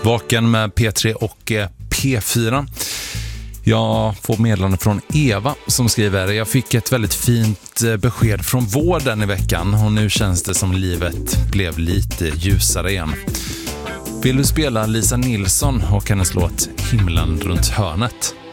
Vaken med P3 och P4. Jag får meddelande från Eva som skriver: jag fick ett väldigt fint besked från vården i veckan och nu känns det som livet blev lite ljusare igen. Vill du spela Lisa Nilsson och hennes låt Himlen runt hörnet?